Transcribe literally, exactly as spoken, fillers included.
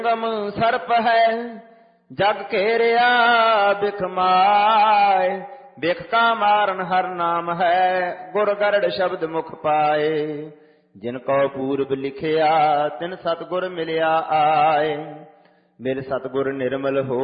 ਗਮ ਸਰਪ ਹੈ ਜਗ ਘੇਰਿਆ ਬਿਖ ਮਾਏ। ਬਿਖ ਕਾ ਮਾਰਨ ਹਰ ਨਾਮ ਹੈ ਗੁਰ ਗਰੜ ਸ਼ਬਦ ਮੁਖ ਪਾਏ। ਜਿਨ ਕਉ ਪੂਰਬ ਲਿਖਿਆ ਤਿਨ ਸਤਿਗੁਰ ਮਿਲਿਆ ਆਏ। ਮਿਲ ਸਤਿਗੁਰ ਨਿਰਮਲ ਹੋ